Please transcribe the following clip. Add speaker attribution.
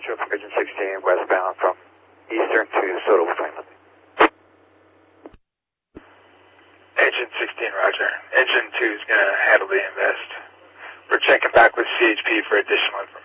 Speaker 1: Central from Engine 16 westbound from Eastern to Soto Plain.
Speaker 2: Engine 16, roger. Engine 2 is going to handle the invest. We're checking back with CHP for additional information.